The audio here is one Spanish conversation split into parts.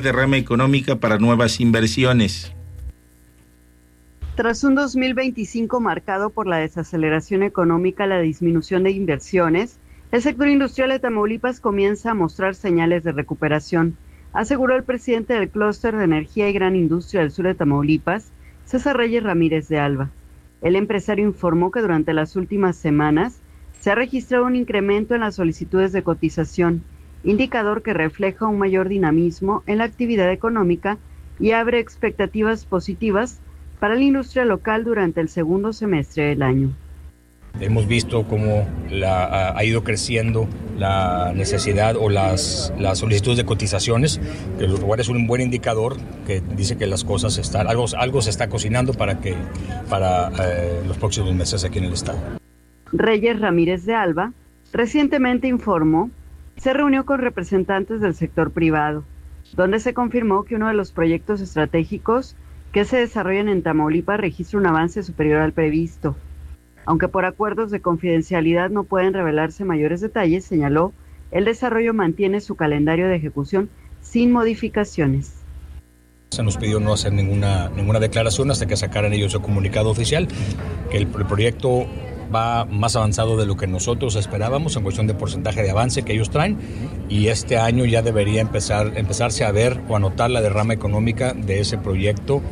derrama económica para nuevas inversiones. Tras un 2025 marcado por la desaceleración económica y la disminución de inversiones, el sector industrial de Tamaulipas comienza a mostrar señales de recuperación, aseguró el presidente del Clúster de Energía y Gran Industria del Sur de Tamaulipas, César Reyes Ramírez de Alba. El empresario informó que durante las últimas semanas se ha registrado un incremento en las solicitudes de cotización, indicador que refleja un mayor dinamismo en la actividad económica y abre expectativas positivas para la industria local durante el segundo semestre del año. Hemos visto cómo ha ido creciendo la necesidad o las solicitudes de cotizaciones, que lo cual es un buen indicador que dice que las cosas están, algo se está cocinando para los próximos meses aquí en el estado. Reyes Ramírez de Alba recientemente informó se reunió con representantes del sector privado, donde se confirmó que uno de los proyectos estratégicos que se desarrollan en Tamaulipas registra un avance superior al previsto. Aunque por acuerdos de confidencialidad no pueden revelarse mayores detalles, señaló, el desarrollo mantiene su calendario de ejecución sin modificaciones. Se nos pidió no hacer ninguna declaración hasta que sacaran ellos el comunicado oficial, que el proyecto va más avanzado de lo que nosotros esperábamos en cuestión de porcentaje de avance que ellos traen, y este año ya debería empezarse a ver o a notar la derrama económica de ese proyecto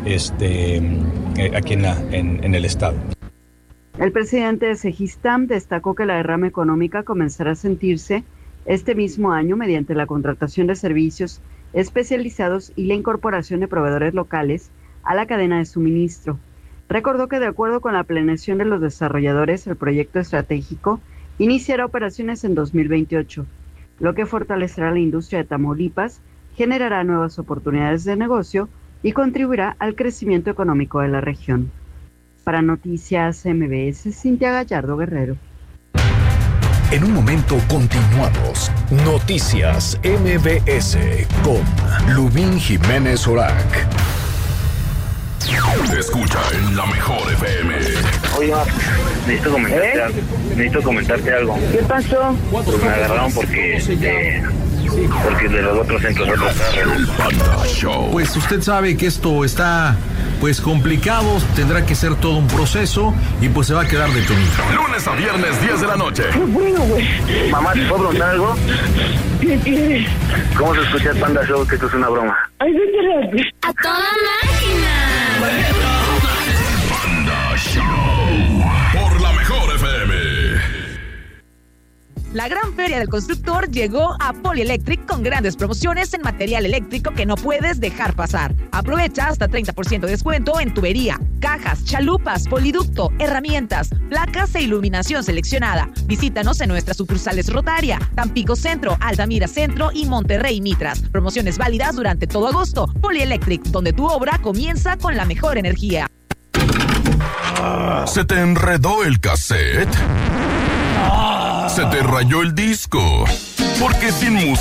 aquí en el estado. El presidente de Segistam destacó que la derrama económica comenzará a sentirse este mismo año mediante la contratación de servicios especializados y la incorporación de proveedores locales a la cadena de suministro. Recordó que de acuerdo con la planeación de los desarrolladores, el proyecto estratégico iniciará operaciones en 2028, lo que fortalecerá la industria de Tamaulipas, generará nuevas oportunidades de negocio y contribuirá al crecimiento económico de la región. Para Noticias MBS, Cintia Gallardo Guerrero. En un momento continuamos. Noticias MBS con Lubín Jiménez Orac. Escucha en la mejor FM. Oye, necesito comentarte algo. ¿Qué pasó? Pues me agarraron porque de los otros centros El Panda Show. Pues usted sabe que esto está complicado, tendrá que ser todo un proceso y pues se va a quedar detenido. Lunes a viernes, 10 de la noche. Qué bueno, güey. Mamá, ¿te puedo preguntar algo? ¿Qué quieres? ¿Cómo se escucha el Panda Show? Que esto es una broma. Ay, vete. ¡A toda máquina! Panda Show. Por la mejor FM. La gran feria del constructor llegó a Polyelectric con grandes promociones en material eléctrico que no puedes dejar pasar. Aprovecha hasta 30% de descuento en tubería, cajas, chalupas, poliducto, herramientas, placas e iluminación seleccionada. Visítanos en nuestras sucursales Rotaria, Tampico Centro, Altamira Centro y Monterrey Mitras. Promociones válidas durante todo agosto. Polyelectric, donde tu obra comienza con la mejor energía. ¿Se te enredó el cassette? ¿Se te rayó el disco? Porque sin música